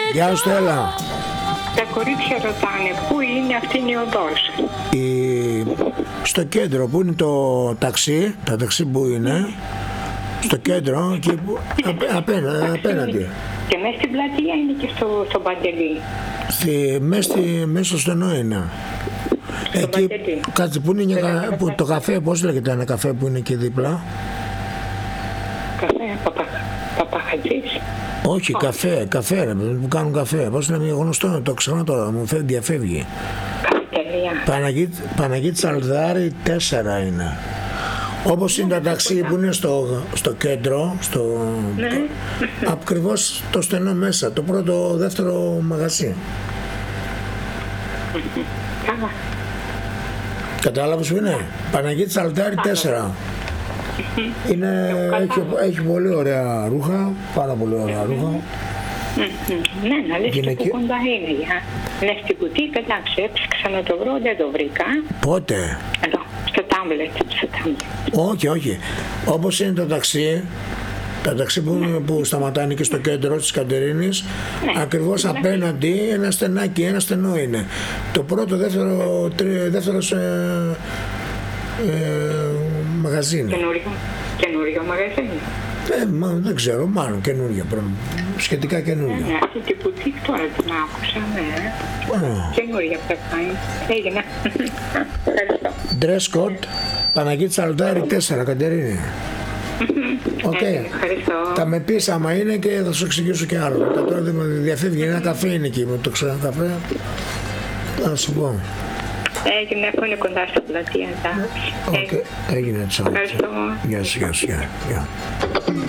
Γεια σου, Στέλλα. Τα κορίτσια ρωτάνε πού είναι αυτή η οδός. Στο κέντρο, που είναι το ταξί, τα ταξί που είναι, στο κέντρο, εκεί που, απέναντι. Και μέσα στην πλατεία είναι και στο Παντελή. Μέσα στο στενό είναι. Εκεί, κάτσε, που είναι το καφέ, πώς λέγεται ένα καφέ που είναι εκεί δίπλα. Καφέ, Παπαχατζής. Όχι, καφέ ρε, που κάνουν καφέ. Πώς είναι γνωστό, το ξεχνάω τώρα, μου διαφεύγει. Καφετέρια. Παναγίτη Τσαλδάρη 4 είναι. Όπως είναι τα ταξί που είναι στο κέντρο, Ναι. ακριβώς το στενό μέσα, το πρώτο, δεύτερο μαγαζί. Καλά. Κατάλαβες που είναι? Παναγίτη Τσαλδάρη 4. Έχει πολύ ωραία ρούχα, πάρα πολύ ωραία ρούχα. Ναι, να λες και που κοντά είναι. Ναι, στην κουτί, εντάξει, έψαξα να το βρω, δεν το βρήκα. Πότε? Εδώ, στο τάμπλετ. Όχι. Όπως είναι το ταξί, τα ταξί που σταματάνε και στο κέντρο της Κατερίνης, ακριβώς απέναντι ένα στενάκι, ένα στενό είναι. Το πρώτο, δεύτερο μαγαζί είναι. Καινούριο μαγαζί. Δεν ξέρω, μάλλον καινούργια, σχετικά καινούργια. Αυτή την πουτίκ τώρα την άκουσα, ναι. Καινούργια πρέπει να είναι. Έγινε. Dress code, Παναγίτη Τσαλδάρη 4, Κατερίνη. Οκ. Θα με πεις άμα είναι και θα σου εξηγήσω και άλλο. Τώρα δεν με διαφεύγει, ένα καφέ είναι εκεί, το ξέρω καφέ. Θα σου πω. Έγινε, αφού είναι κοντά στην πλατεία. Έγινε, τσάου. Ευχαριστώ. Γεια σου.